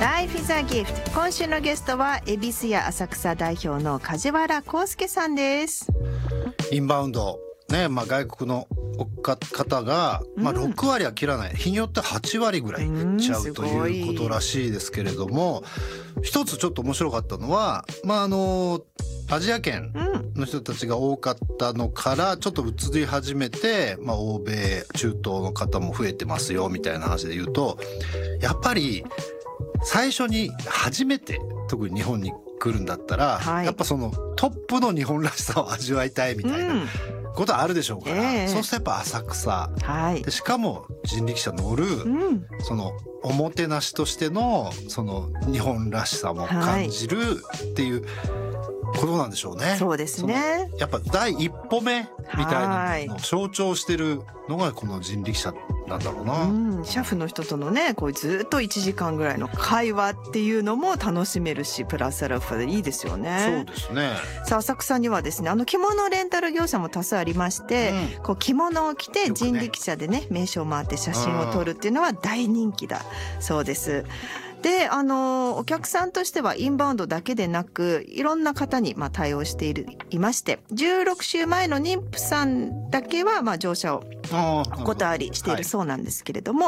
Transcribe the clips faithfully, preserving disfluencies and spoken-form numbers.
Life is a gift。 今週のゲストは恵比寿屋浅草代表の梶原康介さんです。 インバウンドね、まあ、外国の方が、まあ、ろくわりは切らない、うん、日によってはちわりぐらいいっちゃうということらしいですけれども、一つちょっと面白かったのは、まあ、あのアジア圏の人たちが多かったのからちょっと移り始めて、まあ、欧米中東の方も増えてますよみたいな話で言うと、やっぱり最初に初めて特に日本に来るんだったら、はい、やっぱそのトップの日本らしさを味わいたいみたいな、うんことはあるでしょうから、えー、そうするとやっぱ浅草、はい、でしかも人力車乗る、うん、そのおもてなしとしてのその日本らしさも感じるっていうことなんでしょうね。 そうですね。 やっぱ第一歩目みたいなのを象徴してるのがこの人力車なんだろうな。 うん、車夫の人とのね、こうずっといちじかんぐらいの会話っていうのも楽しめるし、プラスアルファでいいですよね。 そうですね。 さあ浅草にはですね、あの着物レンタル業者も多数ありまして、うん、こう着物を着て人力車でね、ね名所を回って写真を撮るっていうのは大人気だそうです。で、あのお客さんとしてはインバウンドだけでなくいろんな方にまあ対応しているいまして、じゅうろくしゅうまえの妊婦さんだけはまあ乗車をお断りしているそうなんですけれども、はい、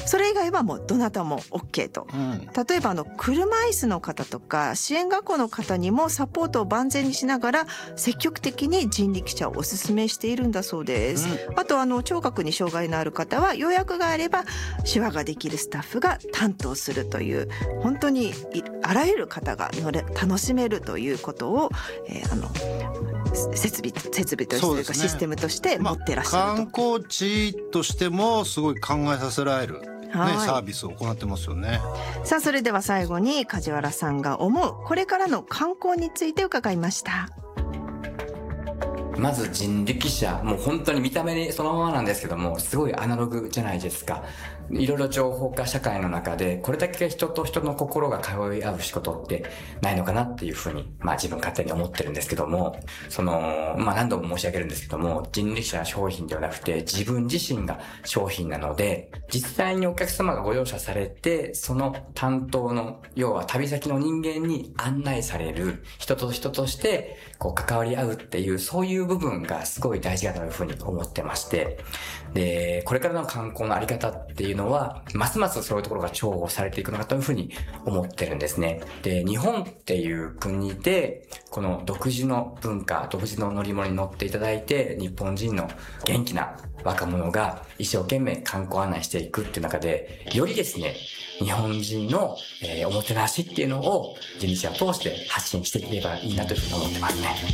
それ以外はもうどなたも OK と、うん、例えばあの車椅子の方とか支援学校の方にもサポートを万全にしながら積極的に人力車をお勧めしているんだそうです、うん、あとあの聴覚に障害のある方は予約があれば手話ができるスタッフが担当するという本当にあらゆる方が乗れ楽しめるということを、えー、あの設備設備としてというかシステムとして持ってらっしゃると、 まあ、観光地としてもすごい考えさせられる、ね、サービスを行ってますよね。 さあそれでは最後に梶原さんが思うこれからの観光について伺いました。 まず人力車、もう本当に見た目そのままなんですけども、すごいアナログじゃないですか。いろいろ情報化社会の中で、これだけ人と人の心が通い合う仕事ってないのかなっていうふうに、まあ自分勝手に思ってるんですけども、その、まあ何度も申し上げるんですけども、人力車は商品ではなくて自分自身が商品なので、実際にお客様がご乗車されて、その担当の、要は旅先の人間に案内される、人と人としてこう関わり合うっていう、そういう部分がすごい大事だというふうに思ってまして、で、これからの観光のあり方っていうのは、ますますそういうところが重宝されていくのかというふうに思ってるんですね。で、日本っていう国で、この独自の文化、独自の乗り物に乗っていただいて、日本人の元気な若者が一生懸命観光案内していくっていう中で、よりですね、日本人の、えー、おもてなしっていうのを人力車を通して発信していければいいなというふうに思ってますね。